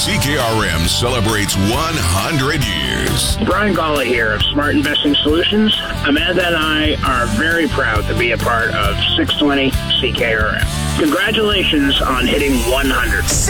CKRM celebrates 100 years. Brian Gala here of Smart Investing Solutions. Amanda and I are very proud to be a part of 620 CKRM. Congratulations on hitting 100.